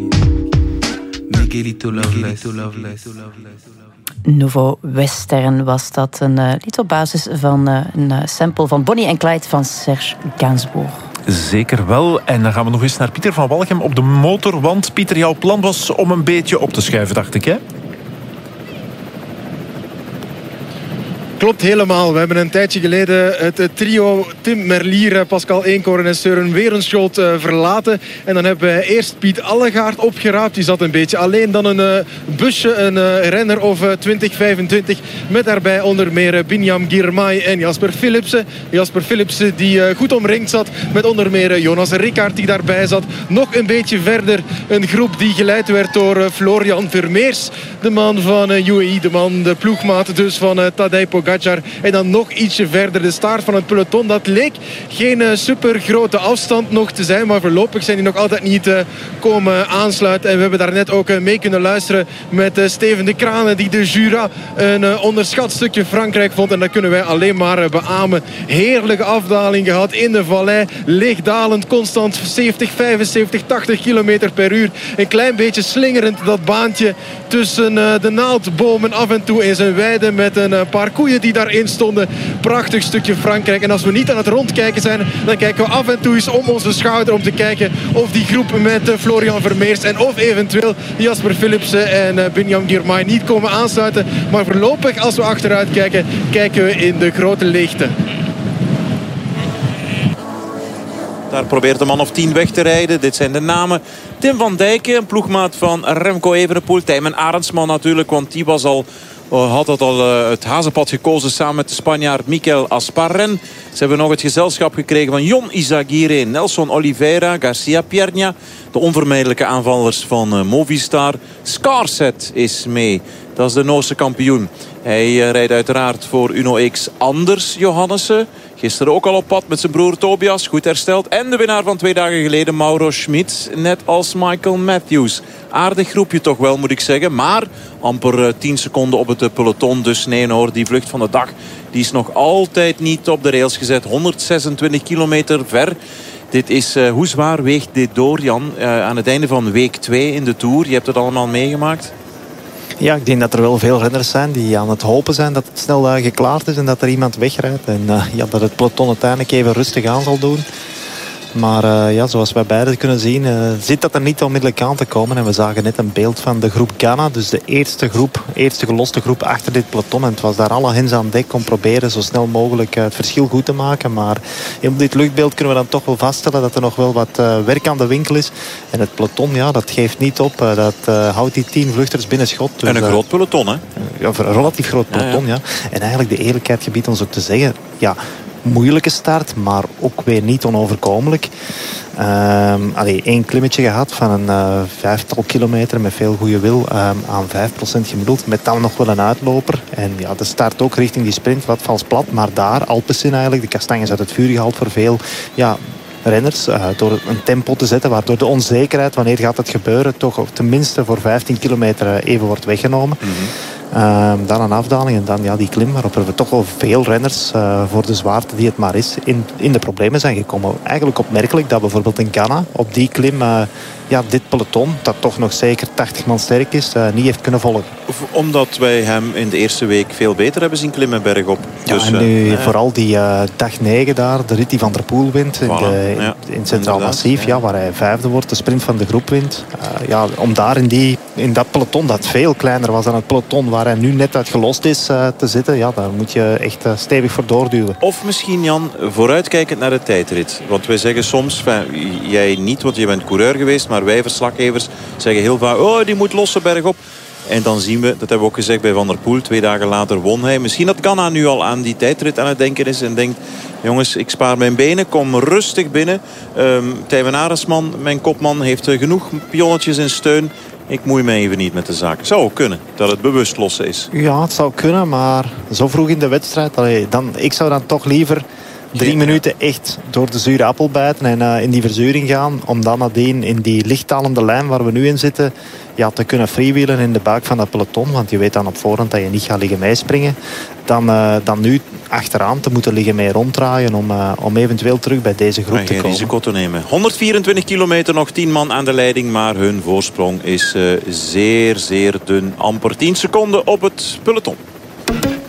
Miguelito Loveless. Nouveau Western was dat. Een lied op basis van een sample van Bonnie en Clyde van Serge Gainsbourg. Zeker wel. En dan gaan we nog eens naar Pieter van Walchem op de motor. Want Pieter, jouw plan was om een beetje op te schuiven, dacht ik, hè? Klopt helemaal. We hebben een tijdje geleden het trio Tim Merlier, Pascal Eenkorn en Søren Werenschot verlaten. En dan hebben we eerst Piet Allegaard opgeraapt. Die zat een beetje alleen. Dan een busje, een renner of 2025. Met daarbij onder meer Binyam Girmay en Jasper Philipsen. Jasper Philipsen die goed omringd zat. Met onder meer Jonas Rickaert die daarbij zat. Nog een beetje verder een groep die geleid werd door Florian Vermeers. De man van UAE, de ploegmaat dus van Tadej Pogacar. En dan nog ietsje verder de staart van het peloton. Dat leek geen super grote afstand nog te zijn. Maar voorlopig zijn die nog altijd niet komen aansluiten. En we hebben daar net ook mee kunnen luisteren met Steven de Kranen. Die de Jura een onderschat stukje Frankrijk vond. En dat kunnen wij alleen maar beamen. Heerlijke afdaling gehad in de vallei. Lichtdalend, constant 70, 75, 80 kilometer per uur. Een klein beetje slingerend dat baantje tussen de naaldbomen af en toe in zijn weide. Met een paar koeien die daarin stonden. Prachtig stukje Frankrijk. En als we niet aan het rondkijken zijn, dan kijken we af en toe eens om onze schouder om te kijken of die groep met Florian Vermeers en of eventueel Jasper Philipsen en Binyam Girmay niet komen aansluiten. Maar voorlopig, als we achteruit kijken, kijken we in de grote leegte. Daar probeert een man of 10 weg te rijden. Dit zijn de namen. Tim van Dijken, een ploegmaat van Remco Evenepoel. Tijmen Arendsman natuurlijk, want die was al... had het hazenpad gekozen samen met de Spanjaard Mikel Asparren. Ze hebben nog het gezelschap gekregen van Jon Izagirre, Nelson Oliveira, Garcia Pierna. De onvermijdelijke aanvallers van Movistar. Scarset is mee. Dat is de Noorse kampioen. Hij rijdt uiteraard voor Uno X Anders Johannessen. Gisteren ook al op pad met zijn broer Tobias. Goed hersteld. En de winnaar van 2 dagen geleden, Mauro Schmid. Net als Michael Matthews. Aardig groepje toch wel, moet ik zeggen. Maar amper 10 seconden op het peloton. Dus nee hoor, die vlucht van de dag die is nog altijd niet op de rails gezet. 126 kilometer ver. Dit is, hoe zwaar weegt dit door, Jan? Aan het einde van week 2 in de Tour. Je hebt het allemaal meegemaakt. Ja, ik denk dat er wel veel renners zijn die aan het hopen zijn dat het snel geklaard is en dat er iemand wegrijdt. En dat het peloton uiteindelijk even rustig aan zal doen. Maar zoals wij beiden kunnen zien, zit dat er niet onmiddellijk aan te komen. En we zagen net een beeld van de groep Ghana. Dus de eerste geloste groep achter dit peloton. En het was daar alle hens aan dek om proberen zo snel mogelijk het verschil goed te maken. Maar op dit luchtbeeld kunnen we dan toch wel vaststellen dat er nog wel wat werk aan de winkel is. En het peloton, dat geeft niet op. Dat houdt die 10 vluchters binnen schot. Dus, en een groot peloton, hè? Ja, een relatief groot peloton, ja. En eigenlijk de eerlijkheid gebiedt ons ook te zeggen... moeilijke start, maar ook weer niet onoverkomelijk. 1 klimmetje gehad van een 5-tal kilometer met veel goede wil aan 5% gemiddeld. Met dan nog wel een uitloper. En de start ook richting die sprint, wat vals plat. Maar daar, Alpecin eigenlijk, de kastanjes uit het vuur gehaald voor veel... renners, door een tempo te zetten waardoor de onzekerheid, wanneer gaat het gebeuren, toch tenminste voor 15 kilometer even wordt weggenomen. Dan een afdaling en dan die klim waarop er toch wel veel renners voor de zwaarte die het maar is in de problemen zijn gekomen. Eigenlijk opmerkelijk dat bijvoorbeeld in Ghana op die klim dit peloton, dat toch nog zeker 80 man sterk is, niet heeft kunnen volgen. Omdat wij hem in de eerste week veel beter hebben zien klimmen bergop. Ja, dus, en nu vooral die dag 9 daar, de rit die Van der Poel wint in het Centraal Massief, waar hij 5e wordt, de sprint van de groep wint. Om daar in dat peloton, dat veel kleiner was dan het peloton waar hij nu net uit gelost is te zitten, daar moet je echt stevig voor doorduwen. Of misschien, Jan, vooruitkijkend naar de tijdrit. Want wij zeggen soms, jij niet, want je bent coureur geweest, maar wij verslaggevers zeggen heel vaak, die moet lossen bergop. En dan zien we, dat hebben we ook gezegd bij Van der Poel, 2 dagen later won hij. Misschien dat Ghana nu al aan die tijdrit aan het denken is en denkt, jongens, ik spaar mijn benen, kom rustig binnen. Tijmen Arendsman, mijn kopman, heeft genoeg pionnetjes in steun. Ik moei me even niet met de zaak. Zou ook kunnen dat het bewust lossen is. Ja, het zou kunnen, maar zo vroeg in de wedstrijd, ik zou dan toch liever 3 minuten echt door de zure appel bijten en in die verzuring gaan. Om dan nadien in die lichtdalende lijn waar we nu in zitten... Ja, te kunnen freewheelen in de buik van dat peloton. Want je weet dan op voorhand dat je niet gaat liggen meespringen. Dan nu achteraan te moeten liggen mee ronddraaien... om eventueel terug bij deze groep te komen. Geen risico te nemen. 124 kilometer, nog 10 man aan de leiding. Maar hun voorsprong is zeer, zeer dun. Amper 10 seconden op het peloton.